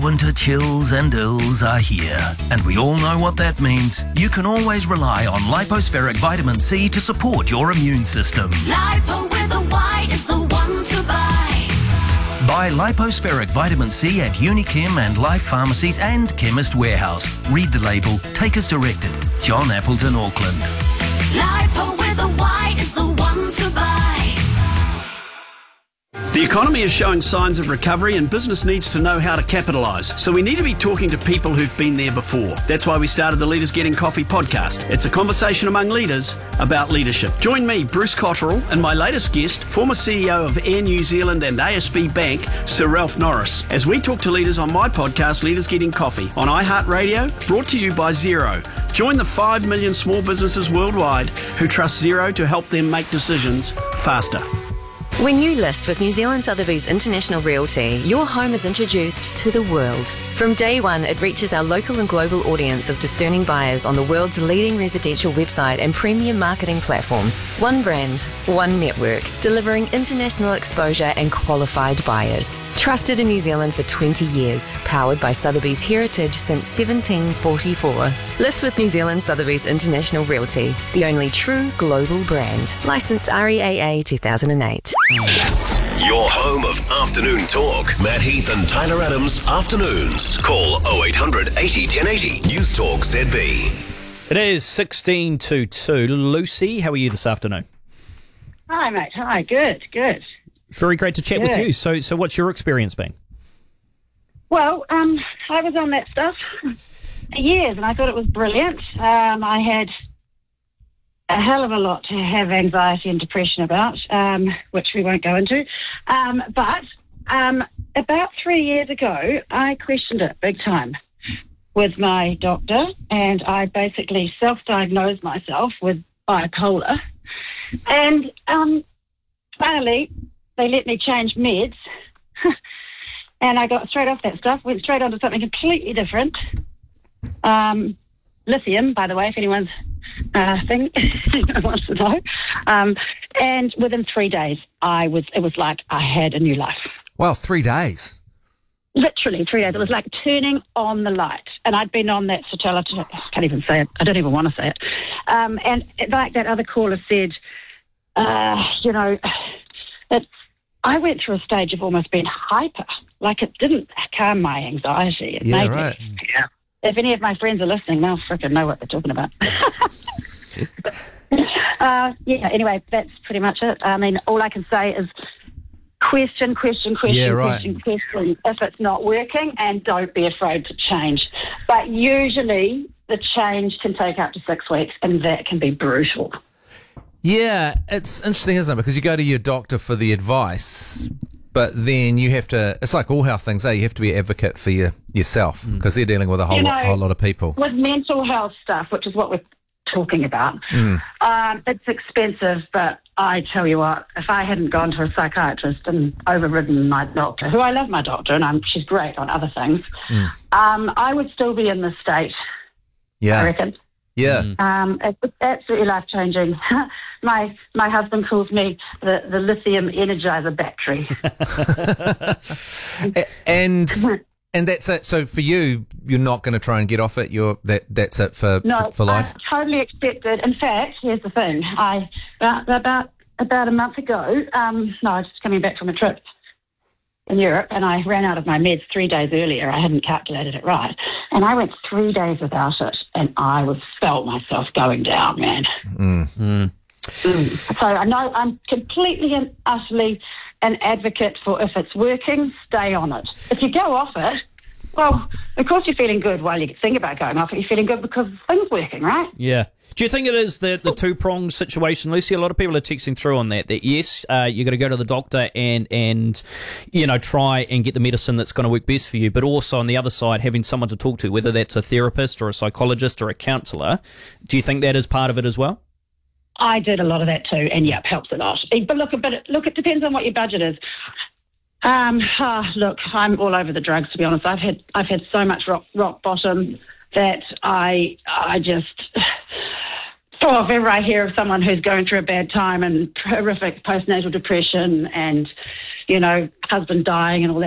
winter chills and ills are here, and we all know what that means. You can always rely on Lipospheric Vitamin C to support your immune system. Lipo with a Y is the one to buy. Buy Lipospheric Vitamin C at Unichem and Life Pharmacies and Chemist Warehouse. Read the label. Take as directed. John Appleton, Auckland. Lipo with a Y is the one to buy. The economy is showing signs of recovery and business needs to know how to capitalise. So we need to be talking to people who've been there before. That's why we started the Leaders Getting Coffee podcast. It's a conversation among leaders about leadership. Join me, Bruce Cotterill, and my latest guest, former CEO of Air New Zealand and ASB Bank, Sir Ralph Norris, as we talk to leaders on my podcast, Leaders Getting Coffee, on iHeartRadio, brought to you by Xero. Join the 5 million small businesses worldwide who trust Xero to help them make decisions faster. When you list with New Zealand Sotheby's International Realty, your home is introduced to the world. From day one, it reaches our local and global audience of discerning buyers on the world's leading residential website and premium marketing platforms. One brand, one network, delivering international exposure and qualified buyers. Trusted in New Zealand for 20 years, powered by Sotheby's heritage since 1744. List with New Zealand Sotheby's International Realty, the only true global brand. Licensed REAA 2008. Your home of afternoon talk. Matt Heath and Tyler Adams Afternoons. Call 0800 80 1080. News Talk ZB. It is 16 to 2. Lucy, how are you this afternoon? Hi, mate. Hi. Good. Very great to chat with you. So what's your experience been? Well, I was on that stuff for years, and I thought it was brilliant. I had a hell of a lot to have anxiety and depression about, which we won't go into. But about 3 years ago, I questioned it big time with my doctor, and I basically self-diagnosed myself with bipolar. And finally, they let me change meds, and I got straight off that stuff, went straight onto something completely different. Lithium, by the way, if anyone's thing wants to know. And within 3 days, it was like I had a new life. Well, 3 days. Literally 3 days. It was like turning on the light. And I'd been on that fertility, I can't even say it. I don't even want to say it. And like that other caller said, I went through a stage of almost being hyper. Like it didn't calm my anxiety. It made right. me. Yeah. If any of my friends are listening, they'll frickin' know what they're talking about. Anyway, that's pretty much it. I mean, all I can say is question. Yeah, right. Question if it's not working, and don't be afraid to change. But usually the change can take up to 6 weeks, and that can be brutal. Yeah, it's interesting, isn't it? Because you go to your doctor for the advice, but then you have to, it's like all health things, you have to be an advocate for yourself, because they're dealing with a whole lot of people. With mental health stuff, which is what we're talking about, it's expensive, but I tell you what, if I hadn't gone to a psychiatrist and overridden my doctor, who I love my doctor, and she's great on other things, I would still be in this state, I reckon. Yeah. It's absolutely life-changing. My husband calls me the lithium energizer battery. And that's it. So for you, you're not going to try and get off it. That's it for life. I totally accepted. In fact, here's the thing. About a month ago, I was just coming back from a trip in Europe, and I ran out of my meds 3 days earlier. I hadn't calculated it right, and I went 3 days without it, and I felt myself going down, man. So I know I'm completely and utterly an advocate for, if it's working, stay on it. If you go off it, well, of course you're feeling good while you think about going off it. You're feeling good because things working, right? Yeah. Do you think it is the two-pronged situation, Lucy? A lot of people are texting through on that yes, you've got to go to the doctor and try and get the medicine that's going to work best for you, but also on the other side, having someone to talk to, whether that's a therapist or a psychologist or a counsellor. Do you think that is part of it as well? I did a lot of that too, and helps a lot. But look, it depends on what your budget is. Look, I'm all over the drugs, to be honest. I've had so much rock bottom that I just, whenever I hear of someone who's going through a bad time and horrific postnatal depression and, husband dying and all that